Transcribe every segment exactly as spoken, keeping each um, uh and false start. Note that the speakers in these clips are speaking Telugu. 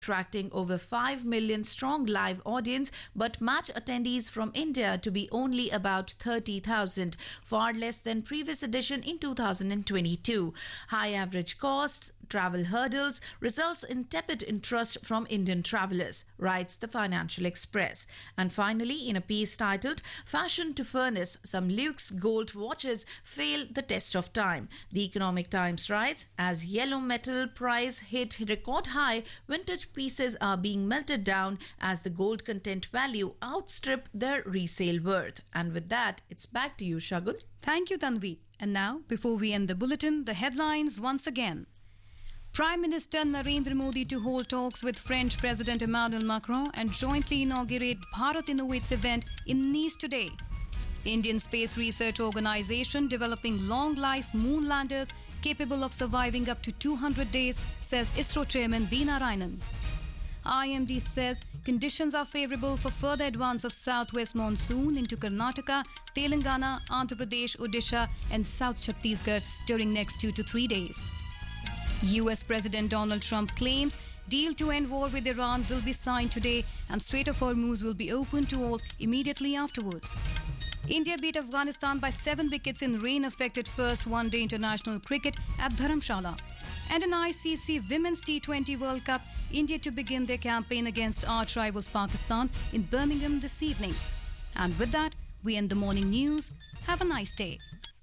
attracting over five million strong live audience, but match attendees from India to be only about thirty thousand, far less than previous edition in two thousand twenty-two. High average costs, travel hurdles results in tepid interest from Indian travelers, writes the Financial Express. And finally, in a piece titled Fashion to Furnace, some luxe gold watches fail the test of time. The Economic Times writes, as yellow metal price hit record high, vintage pieces are being melted down as the gold content value outstrip their resale worth. And with that, it's back to you, Shagun. Thank you, Tanvi. And now, before we end the bulletin, the headlines once again. Prime Minister Narendra Modi to hold talks with French President Emmanuel Macron and jointly inaugurate Bharat Innovates event in Nice today. Indian Space Research Organisation developing long-life moon landers capable of surviving up to two hundred days, says ISRO Chairman B. Narayanan. I M D says conditions are favourable for further advance of southwest monsoon into Karnataka, Telangana, Andhra Pradesh, Odisha and South Chhattisgarh during next two to three days. U S President Donald Trump claims deal to end war with Iran will be signed today and Strait of Hormuz will be open to all immediately afterwards. India beat Afghanistan by seven wickets in rain-affected first one-day international cricket at Dharamshala. And in I C C Women's T twenty World Cup, India to begin their campaign against arch rivals Pakistan in Birmingham this evening. And with that, we end the morning news. Have a nice day.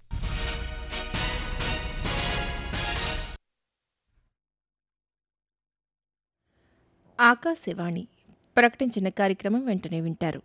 Akashvani ప్రకటించిన కార్యక్రమం వెంటనే వింటారు.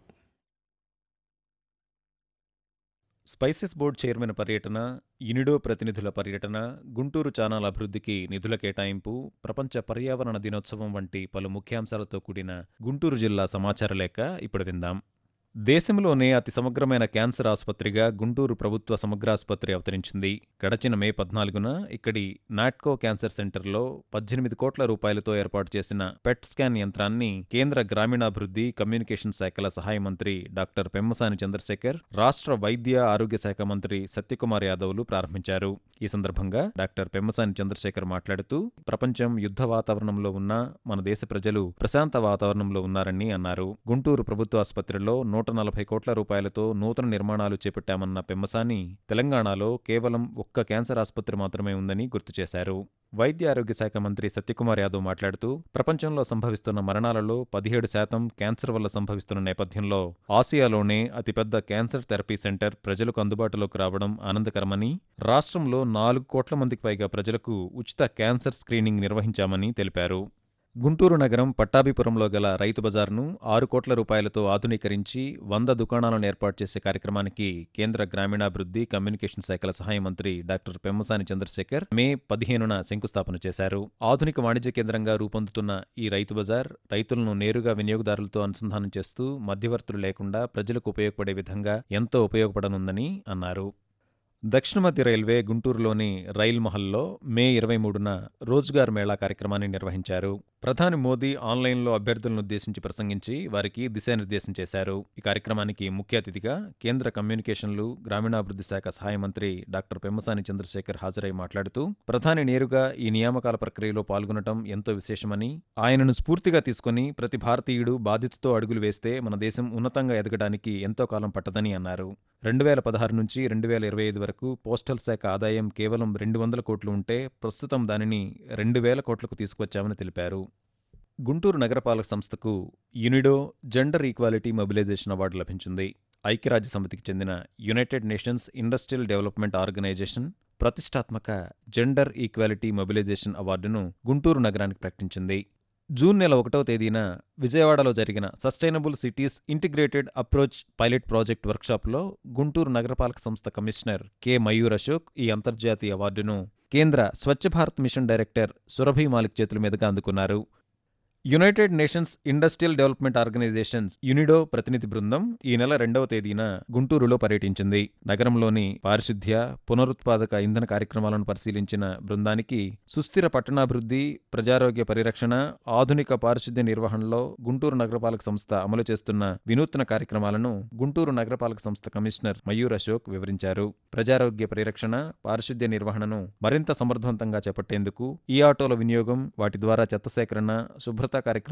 స్పైసెస్ బోర్డు చైర్మన్ పర్యటన, యునిడో ప్రతినిధుల పర్యటన, గుంటూరు ఛానల్ అభివృద్ధికి నిధుల కేటాయింపు, ప్రపంచ పర్యావరణ దినోత్సవం వంటి పలు ముఖ్యాంశాలతో కూడిన గుంటూరు జిల్లా సమాచార లేఖ ఇప్పుడు విందాం. దేశంలోనే అతి సమగ్రమైన క్యాన్సర్ ఆసుపత్రిగా గుంటూరు ప్రభుత్వ సమగ్రాసుపత్రి అవతరించింది. గడచిన మే పద్నాలుగున ఇక్కడి నాట్కో క్యాన్సర్ సెంటర్లో పద్దెనిమిది కోట్ల రూపాయలతో ఏర్పాటు చేసిన పెట్ స్కాన్ యంత్రాన్ని కేంద్ర గ్రామీణాభివృద్ధి కమ్యూనికేషన్ శాఖల సహాయ మంత్రి డాక్టర్ పెమ్మసాని చంద్రశేఖర్, రాష్ట్ర వైద్య ఆరోగ్య శాఖ మంత్రి సత్యకుమార్ యాదవ్లు ప్రారంభించారు. ఈ సందర్భంగా డాక్టర్ పెమ్మసాని చంద్రశేఖర్ మాట్లాడుతూ, ప్రపంచం యుద్ధ వాతావరణంలో ఉన్నా మన దేశ ప్రజలు ప్రశాంత వాతావరణంలో ఉన్నారని అన్నారు. గుంటూరు ప్రభుత్వ ఆసుపత్రిలో నూట నలభై కోట్ల రూపాయలతో నూతన నిర్మాణాలు చేపట్టామన్న పెమ్మసాని, తెలంగాణలో కేవలం ఒక్క క్యాన్సర్ ఆసుపత్రి మాత్రమే ఉందని గుర్తు చేశారు. వైద్య ఆరోగ్య శాఖ మంత్రి సత్యకుమార్ యాదవ్ మాట్లాడుతూ, ప్రపంచంలో సంభవిస్తున్న మరణాలలో పదిహేడు శాతం క్యాన్సర్ వల్ల సంభవిస్తున్న నేపథ్యంలో ఆసియాలోనే అతిపెద్ద క్యాన్సర్ థెరపీ సెంటర్ ప్రజలకు అందుబాటులోకి రావడం ఆనందకరమని, రాష్ట్రంలో నాలుగు కోట్ల మందికి పైగా ప్రజలకు ఉచిత క్యాన్సర్ స్క్రీనింగ్ నిర్వహించామని తెలిపారు. గుంటూరు నగరం పట్టాభిపురంలో గల రైతు బజార్ను ఆరు కోట్ల రూపాయలతో ఆధునీకరించి వంద దుకాణాలను ఏర్పాటు చేసే కార్యక్రమానికి కేంద్ర గ్రామీణాభివృద్ధి కమ్యూనికేషన్ శాఖల సహాయ మంత్రి డాక్టర్ పెమ్మసాని చంద్రశేఖర్ మే పదిహేనున శంకుస్థాపన చేశారు. ఆధునిక వాణిజ్య కేంద్రంగా రూపొందుతున్న ఈ రైతు బజార్ రైతులను నేరుగా వినియోగదారులతో అనుసంధానం చేస్తూ మధ్యవర్తులు లేకుండా ప్రజలకు ఉపయోగపడే విధంగా ఎంతో ఉపయోగపడనుందని అన్నారు. దక్షిణ మధ్య రైల్వే గుంటూరులోని రైల్ మహల్లో మే ఇరవై మూడున రోజ్గార్ మేళా కార్యక్రమాన్ని నిర్వహించారు. ప్రధాని మోదీ ఆన్లైన్లో అభ్యర్థులను ఉద్దేశించి ప్రసంగించి వారికి దిశానిర్దేశం చేశారు. ఈ కార్యక్రమానికి ముఖ్య అతిథిగా కేంద్ర కమ్యూనికేషన్లు గ్రామీణాభివృద్ధి శాఖ సహాయ మంత్రి డాక్టర్ పెమ్మసాని చంద్రశేఖర్ హాజరై మాట్లాడుతూ, ప్రధాని నేరుగా ఈ నియామకాల ప్రక్రియలో పాల్గొనడం ఎంతో విశేషమని, ఆయనను స్ఫూర్తిగా తీసుకుని ప్రతి భారతీయుడు బాధ్యతతో అడుగులు వేస్తే మన దేశం ఉన్నతంగా ఎదగడానికి ఎంతో కాలం పట్టదని అన్నారు. రెండు వేల పదహారు నుంచి రెండు వేల ఇరవై ఐదు వరకు పోస్టల్ శాఖ ఆదాయం కేవలం రెండు వందల కోట్లు ఉంటే ప్రస్తుతం దానిని రెండు వేల కోట్లకు తీసుకువచ్చామని తెలిపారు. గుంటూరు నగరపాలక సంస్థకు UNIDO gender equality mobilisation award లభించింది. ఐక్యరాజ్య సమితికి చెందిన United nations industrial development organisation ప్రతిష్టాత్మక జెండర్ ఈక్వాలిటీ మొబిలైజేషన్ అవార్డును గుంటూరు నగరానికి ప్రకటించింది. జూన్ నెల ఒకటవ తేదీన విజయవాడలో జరిగిన sustainable cities integrated approach pilot project వర్క్షాప్లో Guntur నగరపాలక సంస్థ కమిషనర్ కె మయూర్ అశోక్ ఈ అంతర్జాతీయ అవార్డును కేంద్ర స్వచ్ఛ భారత్ మిషన్ డైరెక్టర్ సురభి మాలిక్ చేతుల మీదుగా అందుకున్నారు. United nations industrial development organisations UNIDO ప్రతినిధి బృందం ఈ నెల రెండవ తేదీన గుంటూరులో పర్యటించింది. నగరంలోని పారిశుద్ధ్య, పునరుత్పాదక ఇంధన కార్యక్రమాలను పరిశీలించిన బృందానికి సుస్థిర పట్టణాభివృద్ధి, ప్రజారోగ్య పరిరక్షణ, ఆధునిక పారిశుద్ధ్య నిర్వహణలో గుంటూరు నగరపాలక సంస్థ అమలు చేస్తున్న వినూత్న కార్యక్రమాలను గుంటూరు నగరపాలక సంస్థ కమిషనర్ మయూర్ అశోక్ వివరించారు. ప్రజారోగ్య పరిరక్షణ, పారిశుద్ధ్య నిర్వహణను మరింత సమర్థవంతంగా చేపట్టేందుకు ఈ ఆటోల వినియోగం, వాటి ద్వారా చెత్త సేకరణ, శుభ్రత కార్యక్రమం